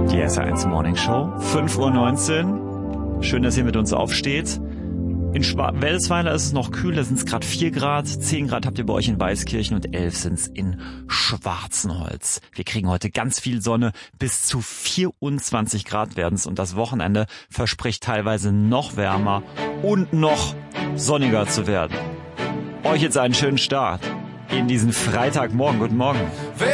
Die SR1 Morning Show, 5:19 Uhr. Schön, dass ihr mit uns aufsteht. In Welsweiler ist es noch kühl, da sind es gerade 4 Grad. 10 Grad habt ihr bei euch in Weißkirchen und 11 sind es in Schwarzenholz. Wir kriegen heute ganz viel Sonne, bis zu 24 Grad werden es und das Wochenende verspricht teilweise noch wärmer und noch sonniger zu werden. Euch jetzt einen schönen Start in diesen Freitagmorgen. Guten Morgen.